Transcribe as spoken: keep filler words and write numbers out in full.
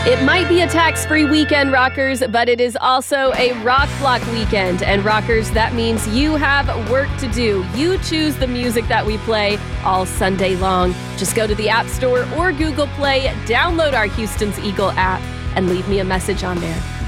It might be a tax-free weekend, rockers, but it is also a Rock Block weekend. And rockers, that means you have work to do. You choose the music that we play all Sunday long. Just go to the App Store or Google Play, download our Houston's Eagle app, and leave me a message on there.